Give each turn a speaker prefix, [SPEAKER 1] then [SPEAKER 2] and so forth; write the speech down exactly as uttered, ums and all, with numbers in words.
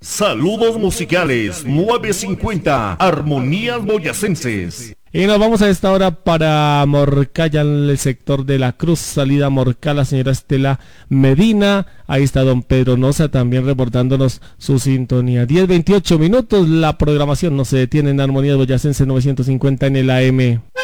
[SPEAKER 1] Saludos musicales nueve cincuenta, Armonías Boyacenses.
[SPEAKER 2] Y nos vamos a esta hora para Morcalla, en el sector de la Cruz, salida Morcalla, la señora Estela Medina. Ahí está don Pedro Noza también reportándonos su sintonía. diez veintiocho minutos, la programación no se detiene en Armonías Boyacenses novecientos cincuenta en el A M.